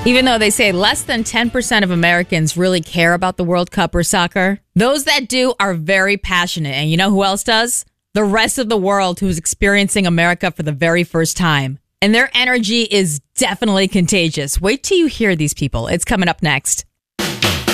Even though they say less than 10% of Americans really care about the World Cup or soccer, those that do are very passionate. And you know who else does? The rest of the world who's experiencing America for the very first time. And their energy is definitely contagious. Wait till you hear these people. It's coming up next.